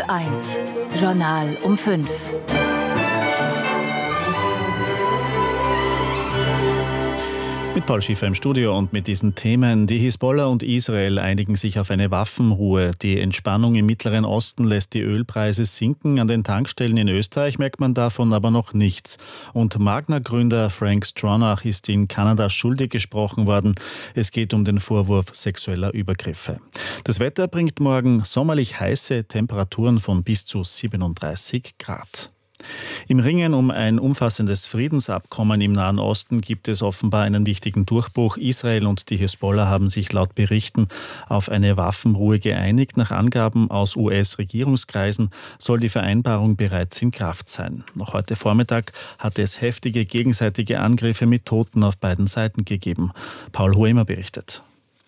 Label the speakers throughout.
Speaker 1: Ö1, Journal um 5.
Speaker 2: Mit Paul Schiffer im Studio und mit diesen Themen. Die Hisbollah und Israel einigen sich auf eine Waffenruhe. Die Entspannung im Mittleren Osten lässt die Ölpreise sinken. An den Tankstellen in Österreich merkt man davon aber noch nichts. Und Magna-Gründer Frank Stronach ist in Kanada schuldig gesprochen worden. Es geht um den Vorwurf sexueller Übergriffe. Das Wetter bringt morgen sommerlich heiße Temperaturen von bis zu 37 Grad. Im Ringen um ein umfassendes Friedensabkommen im Nahen Osten gibt es offenbar einen wichtigen Durchbruch. Israel und die Hisbollah haben sich laut Berichten auf eine Waffenruhe geeinigt. Nach Angaben aus US-Regierungskreisen soll die Vereinbarung bereits in Kraft sein. Noch heute Vormittag hat es heftige gegenseitige Angriffe mit Toten auf beiden Seiten gegeben. Paul Huemer berichtet.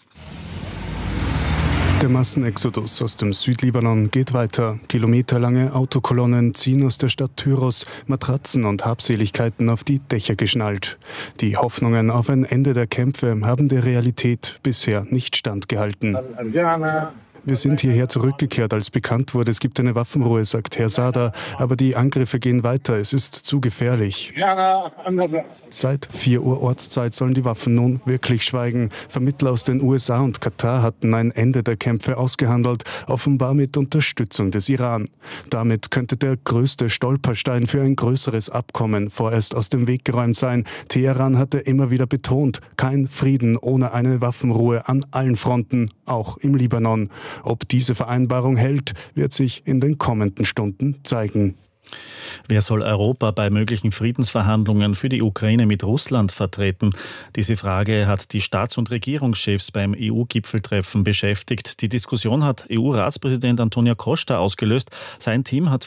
Speaker 3: Der Massenexodus aus dem Südlibanon geht weiter. Kilometerlange Autokolonnen ziehen aus der Stadt Tyros, Matratzen und Habseligkeiten auf die Dächer geschnallt. Die Hoffnungen auf ein Ende der Kämpfe haben der Realität bisher nicht standgehalten. Wir sind hierher zurückgekehrt, als bekannt wurde, es gibt eine Waffenruhe, sagt Herr Sada. Aber die Angriffe gehen weiter, es ist zu gefährlich. Seit 4 Uhr Ortszeit sollen die Waffen nun wirklich schweigen. Vermittler aus den USA und Katar hatten ein Ende der Kämpfe ausgehandelt, offenbar mit Unterstützung des Iran. Damit könnte der größte Stolperstein für ein größeres Abkommen vorerst aus dem Weg geräumt sein. Teheran hatte immer wieder betont, kein Frieden ohne eine Waffenruhe an allen Fronten, auch im Libanon. Ob diese Vereinbarung hält, wird sich in den kommenden Stunden zeigen.
Speaker 2: Wer soll Europa bei möglichen Friedensverhandlungen für die Ukraine mit Russland vertreten? Diese Frage hat die Staats- und Regierungschefs beim EU-Gipfeltreffen beschäftigt. Die Diskussion hat EU-Ratspräsident Antonio Costa ausgelöst. Sein Team hat